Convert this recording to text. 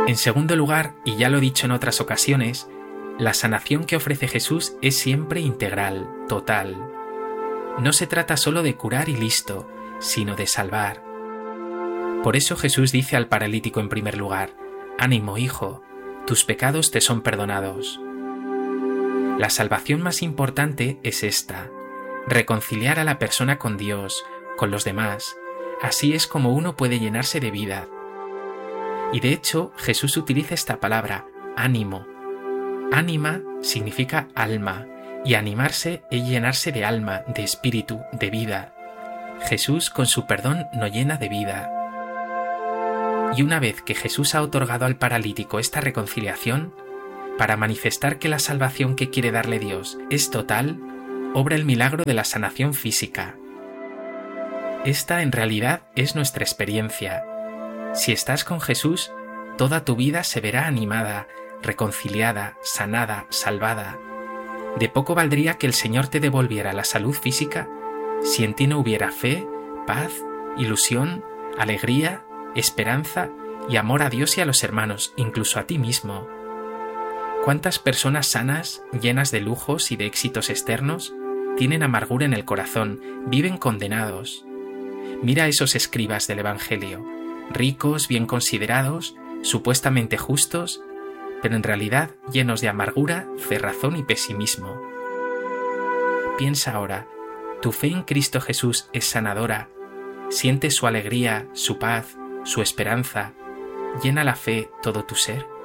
En segundo lugar, y ya lo he dicho en otras ocasiones, la sanación que ofrece Jesús es siempre integral, total. No se trata solo de curar y listo, sino de salvar. Por eso Jesús dice al paralítico en primer lugar: «Ánimo, hijo, tus pecados te son perdonados». La salvación más importante es esta: reconciliar a la persona con Dios, con los demás. Así es como uno puede llenarse de vida. Y de hecho, Jesús utiliza esta palabra, ánimo. Ánima significa alma, y animarse es llenarse de alma, de espíritu, de vida. Jesús, con su perdón, nos llena de vida. Y una vez que Jesús ha otorgado al paralítico esta reconciliación, para manifestar que la salvación que quiere darle Dios es total, obra el milagro de la sanación física. Esta en realidad es nuestra experiencia. Si estás con Jesús, toda tu vida se verá animada, reconciliada, sanada, salvada. De poco valdría que el Señor te devolviera la salud física si en ti no hubiera fe, paz, ilusión, alegría, esperanza y amor a Dios y a los hermanos, incluso a ti mismo. ¿Cuántas personas sanas, llenas de lujos y de éxitos externos, tienen amargura en el corazón, viven condenados? Mira a esos escribas del Evangelio, ricos, bien considerados, supuestamente justos, pero en realidad llenos de amargura, cerrazón y pesimismo. Piensa ahora, ¿tu fe en Cristo Jesús es sanadora? ¿Sientes su alegría, su paz, su esperanza? ¿Llena la fe todo tu ser?